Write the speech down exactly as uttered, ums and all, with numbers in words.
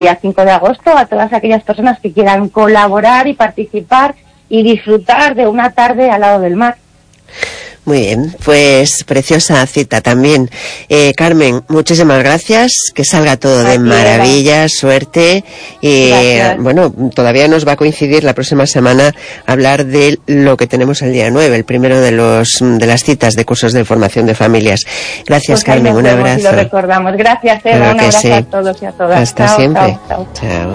día cinco de agosto a todas aquellas personas que quieran colaborar y participar y disfrutar de una tarde al lado del mar. Muy bien, pues preciosa cita también. Eh, Carmen, muchísimas gracias, que salga todo de maravilla, suerte y gracias. Bueno, todavía nos va a coincidir la próxima semana hablar de lo que tenemos el día nueve, el primero de los de las citas de cursos de formación de familias. Gracias, pues Carmen, un abrazo. Y lo recordamos. Gracias, Eva, claro un abrazo sí. a todos y a todas. Hasta chao, siempre. Chao, chao. Chao.